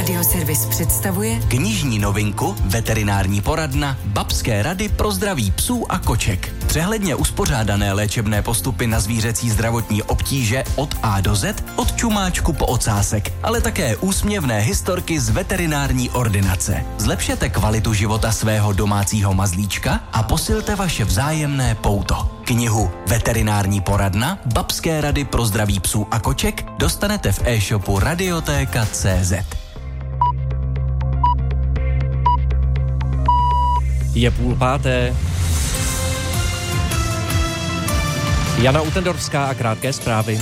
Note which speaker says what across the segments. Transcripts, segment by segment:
Speaker 1: Radioservis představuje
Speaker 2: knižní novinku, veterinární poradna, babské rady pro zdraví psů a koček. Přehledně uspořádané léčebné postupy na zvířecí zdravotní obtíže od A do Z, od čumáčku po ocásek, ale také úsměvné historky z veterinární ordinace. Zlepšete kvalitu života svého domácího mazlíčka a posilte vaše vzájemné pouto. Knihu Veterinární poradna, babské rady pro zdraví psů a koček dostanete v e-shopu Radiotéka.cz.
Speaker 3: Je 4:30. Jana Utendorská a krátké zprávy.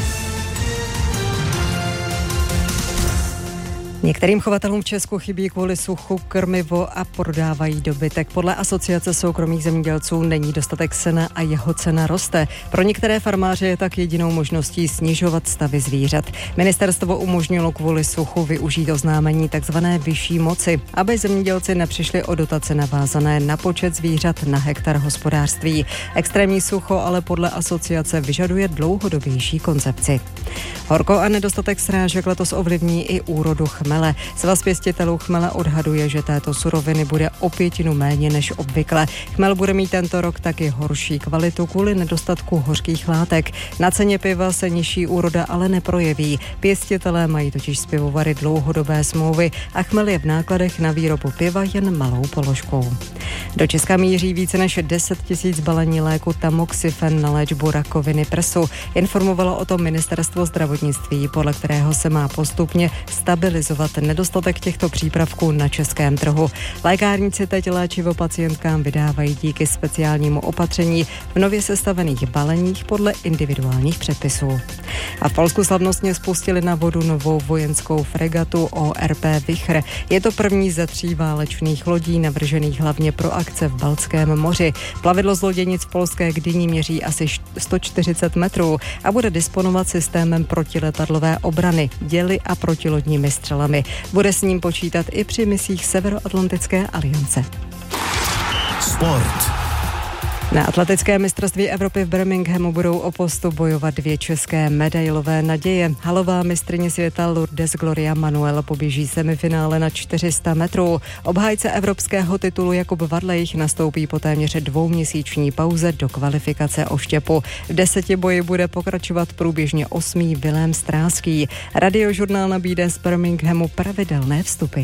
Speaker 4: Některým chovatelům v Česku chybí kvůli suchu krmivo a prodávají dobytek. Podle Asociace soukromých zemědělců není dostatek sena a jeho cena roste. Pro některé farmáře je tak jedinou možností snižovat stavy zvířat. Ministerstvo umožnilo kvůli suchu využít oznámení tzv. Vyšší moci, aby zemědělci nepřišli o dotace navázané na počet zvířat na hektar hospodářství. Extrémní sucho ale podle asociace vyžaduje dlouhodobější koncepci. Horko a nedostatek srážek letos ovlivní i úrodu chmele. Svaz pěstitelů chmele odhaduje, že této suroviny bude o 1/5 méně než obvykle. Chmel bude mít tento rok taky horší kvalitu kvůli nedostatku hořkých látek. Na ceně piva se nižší úroda ale neprojeví. Pěstitelé mají totiž s pivovary dlouhodobé smlouvy a chmel je v nákladech na výrobu piva jen malou položkou. Do Česka míří více než 10 000 balení léku Tamoxifen na léčbu rakoviny prsu. Informovalo o tom Ministerstvo zdravotnictví, podle kterého se má postupně stabilizovat nedostatek těchto přípravků na českém trhu. Lékárníci teď léčivo pacientkám vydávají díky speciálnímu opatření v nově sestavených baleních podle individuálních předpisů. A v Polsku slavnostně spustili na vodu novou vojenskou fregatu ORP Vichr. Je to první ze 3 válečných lodí navržených hlavně pro akce v Baltském moři. Plavidlo z loděnic v polské Gdyni měří asi 140 metrů a bude disponovat systémem protiletadlové obrany, děly a protilodními střelami. Bude s ním počítat i při misích Severoatlantické aliance.
Speaker 5: Sport.
Speaker 4: Na atletické mistrovství Evropy v Birminghamu budou o postup bojovat 2 české medailové naděje. Halová mistryně světa Lourdes Gloria Manuel poběží semifinále na 400 metrů. Obhájce evropského titulu Jakub Vadlejch nastoupí po téměř 2měsíční pauze do kvalifikace o štěpu. V 10 boji bude pokračovat průběžně 8. Vilém Stráský. Radiožurnál nabídne z Birminghamu pravidelné vstupy.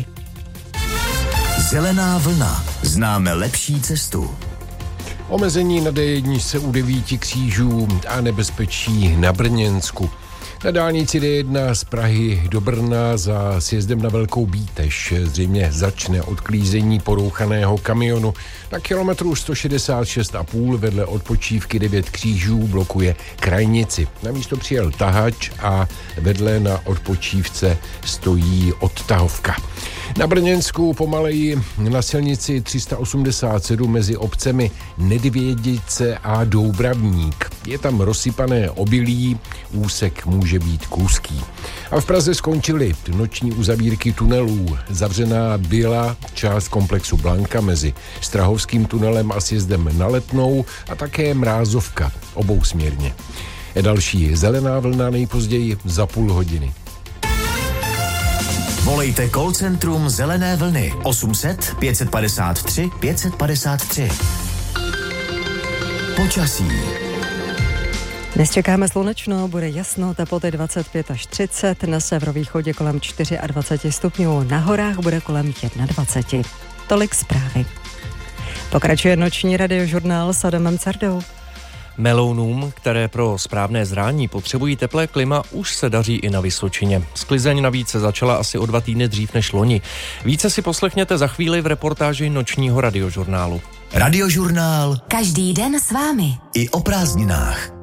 Speaker 5: Zelená vlna. Známe lepší cestu.
Speaker 6: Omezení na D1 se u 9 křížů a nebezpečí na Brněnsku. Na dálnici D1 z Prahy do Brna za sjezdem na Velkou Bíteš zřejmě začne odklízení porouchaného kamionu. Na kilometru 166,5 vedle odpočívky 9 křížů blokuje krajnici. Na místo přijel tahač a vedle na odpočívce stojí odtahovka. Na Brněnsku pomaleji na silnici 387 mezi obcemi Nedvědice a Doubravník. Je tam rozsypané obilí, úsek může být kůzký. A v Praze skončily noční uzavírky tunelů. Zavřená byla část komplexu Blanka mezi Strahovským tunelem a sjezdem na Letnou a také Mrázovka obousměrně. Další zelená vlna nejpozději za půl hodiny.
Speaker 5: Volejte call centrum Zelené vlny 800 553 553. Počasí.
Speaker 4: Dnes čekáme slunečno, bude jasno, teploty 25 až 30, na severovýchodě kolem 24 stupňů, na horách bude kolem 21. Tolik zprávy. Pokračuje noční radiožurnál s Adamem Cardou.
Speaker 3: Melounům, které pro správné zrání potřebují teplé klima, už se daří i na Vysočině. Sklizeň navíc se začala asi o 2 týdny dřív než loni. Více si poslechněte za chvíli v reportáži nočního radiožurnálu.
Speaker 5: Radiožurnál.
Speaker 1: Každý den s vámi.
Speaker 5: I o prázdninách.